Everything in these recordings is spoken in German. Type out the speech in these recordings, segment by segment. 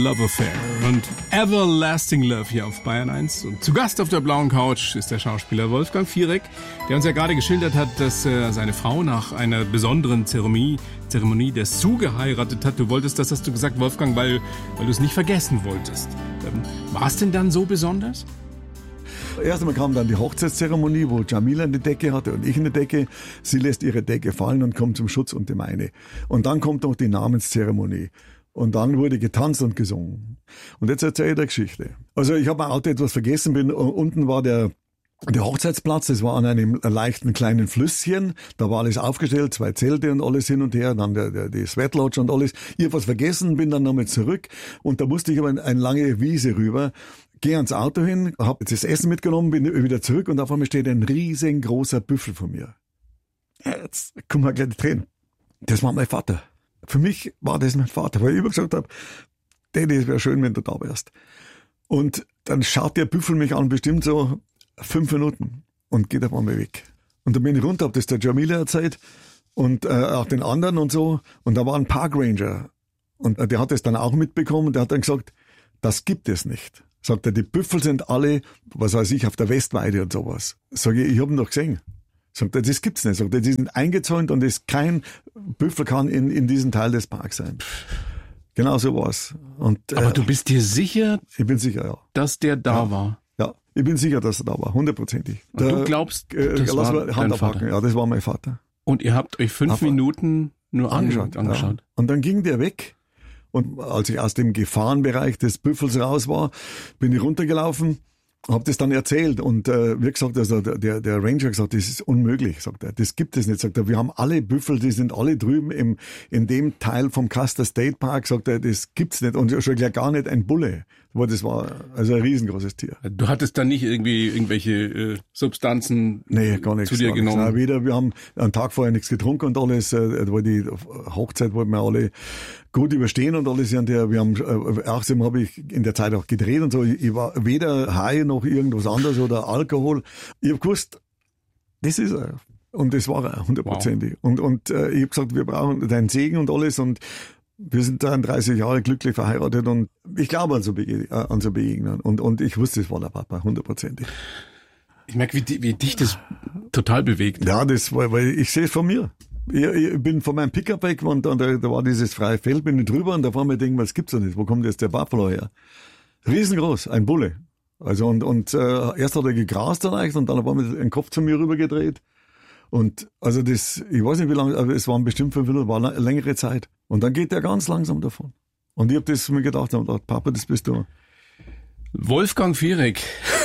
Love Affair und Everlasting Love hier auf Bayern 1. Und zu Gast auf der blauen Couch ist der Schauspieler Wolfgang Fierek, der uns ja gerade geschildert hat, dass seine Frau nach einer besonderen Zeremonie der Sue geheiratet hat. Du wolltest, das hast du gesagt, Wolfgang, weil du es nicht vergessen wolltest. War es denn dann so besonders? Erst einmal kam dann die Hochzeitszeremonie, wo Jamila eine Decke hatte und ich eine Decke. Sie lässt ihre Decke fallen und kommt zum Schutz unter meine. Und dann kommt noch die Namenszeremonie. Und dann wurde getanzt und gesungen. Und jetzt erzähle ich eine Geschichte. Also ich habe mein Auto etwas vergessen. Unten war der Hochzeitsplatz, das war an einem leichten kleinen Flüsschen. Da war alles aufgestellt, 2 Zelte und alles hin und her. Dann die Sweat Lodge und alles. Ich habe was vergessen, bin dann nochmal zurück. Und da musste ich aber eine lange Wiese rüber. Gehe ans Auto hin, habe das Essen mitgenommen, bin wieder zurück und auf einmal steht ein riesengroßer Büffel vor mir. Jetzt kommen mir gleich die Tränen. Das war mein Vater. Für mich war das mein Vater, weil ich immer gesagt habe, Daddy, es wäre schön, wenn du da wärst. Und dann schaut der Büffel mich an, bestimmt so 5 Minuten und geht auf einmal weg. Und dann bin ich runter, habe das der Jamila erzählt und auch den anderen und so. Und da war ein Parkranger und der hat das dann auch mitbekommen und der hat dann gesagt, das gibt es nicht. Sagt er, die Büffel sind alle, was weiß ich, auf der Westweide und sowas. Sag ich habe ihn doch gesehen. Sagt er, das gibt's nicht. Sagt er, die sind eingezäunt und kein Büffel kann in diesem Teil des Parks sein. Genau so war's. Aber du bist dir sicher? Ich bin sicher, ja. Dass der da war? Ja, ich bin sicher, dass er da war, 100%. Und du glaubst, das war dein Vater? Ja, das war mein Vater. Und ihr habt euch 5 Minuten nur angeschaut? Ja. Und dann ging der weg. Und als ich aus dem Gefahrenbereich des Büffels raus war, bin ich runtergelaufen, habe das dann erzählt und wie gesagt, also der Ranger gesagt, das ist unmöglich, sagt er, das gibt es nicht, sagt er, wir haben alle Büffel, die sind alle drüben in dem Teil vom Custer State Park, sagt er, das gibt's nicht und schon gleich gar nicht ein Bulle. Aber das war also ein riesengroßes Tier. Du hattest dann nicht irgendwie irgendwelche Substanzen gar nichts, zu dir genommen? Nein, wir haben einen Tag vorher nichts getrunken und alles, weil die Hochzeit wollten wir alle gut überstehen und alles. Wir haben, außerdem habe ich in der Zeit auch gedreht und so. Ich war weder high noch irgendwas anderes oder Alkohol. Ich habe gewusst, das ist er. Und das war er, 100%. Wow. Und ich habe gesagt, wir brauchen deinen Segen und alles und wir sind 33 Jahre glücklich verheiratet und ich glaube an so Begegnungen. Und ich wusste, es war der Papa, 100%. Ich merke, wie dich das total bewegt. Ja, das war, weil ich sehe es von mir. Ich bin von meinem Pickup weg und da war dieses freie Feld, bin ich drüber und da vor mir denken, was gibt's da nicht? Wo kommt jetzt der Buffalo her? Riesengroß, ein Bulle. Also und erst hat er gegrast leicht und dann hat er den Kopf zu mir rüber gedreht. Und also das, ich weiß nicht wie lange, aber es waren bestimmt 5 Minuten, war eine längere Zeit. Und dann geht der ganz langsam davon. Und ich habe das mir gedacht, Papa, das bist du. Wolfgang Fierek,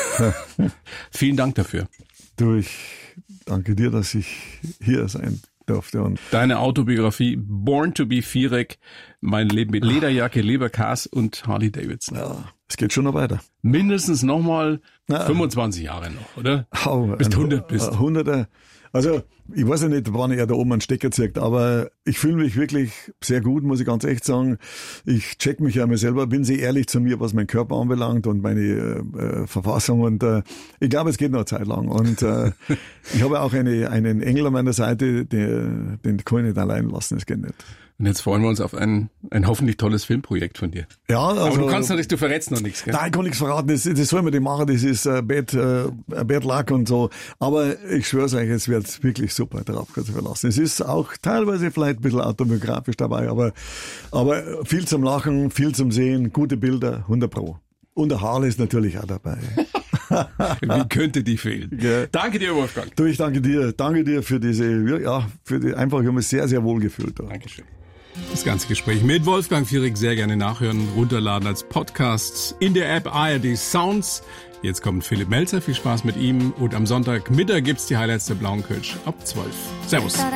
vielen Dank dafür. Du, ich danke dir, dass ich hier sein durfte. Und deine Autobiografie Born to be Fierek, mein Leben mit Lederjacke, Leberkas und Harley Davidson. Ja, es geht schon noch weiter. Mindestens nochmal 25 Jahre noch, oder? Bis 100 bist. 100er. Also, ich weiß ja nicht, wann er da oben einen Stecker zieht, aber ich fühle mich wirklich sehr gut, muss ich ganz echt sagen. Ich check mich ja mir selber, bin sehr ehrlich zu mir, was meinen Körper anbelangt und meine Verfassung und ich glaube, es geht noch eine Zeit lang. Und ich habe auch einen Engel an meiner Seite, den kann ich nicht allein lassen, das geht nicht. Und jetzt freuen wir uns auf ein hoffentlich tolles Filmprojekt von dir. Ja, also, aber du verrätst noch nichts, gell? Nein, ich kann nichts verraten. Das soll man nicht machen. Das ist Bad Luck und so. Aber ich schwör's euch, es wird wirklich super, darauf kann sich verlassen. Es ist auch teilweise vielleicht ein bisschen autobiografisch dabei, aber viel zum Lachen, viel zum Sehen, gute Bilder, 100%. Und der Harley ist natürlich auch dabei. Wie könnte die fehlen? Ja. Danke dir, Wolfgang. Du, ich danke dir. Danke dir für einfach, ich habe mich sehr, sehr wohl gefühlt. Dankeschön. Das ganze Gespräch mit Wolfgang Fierek sehr gerne nachhören, runterladen als Podcast in der App ARD Sounds. Jetzt kommt Philipp Melzer, viel Spaß mit ihm und am Sonntagmittag gibt's die Highlights der Blauen Couch ab 12. Servus.